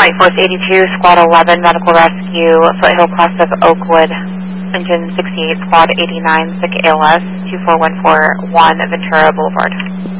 Flight Force 82, Squad 11, Medical Rescue, Foothill Cross of Oakwood, Engine 68, Squad 89, Sick ALS, 24141, Ventura Boulevard.